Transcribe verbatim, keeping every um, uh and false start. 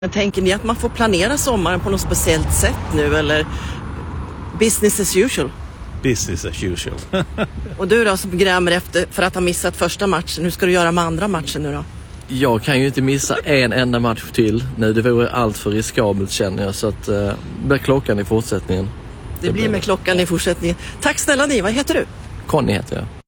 Men tänker ni att man får planera sommaren på något speciellt sätt nu eller business as usual? Business as usual. Och du då som grämer efter för att ha missat första matchen, hur ska du göra med andra matchen nu då? Jag kan ju inte missa en enda match till nu. Det vore allt för riskabelt känner jag. Så att det uh, blir klockan i fortsättningen. Det, det blir med klockan i fortsättningen. Tack snälla ni, vad heter du? Conny heter jag.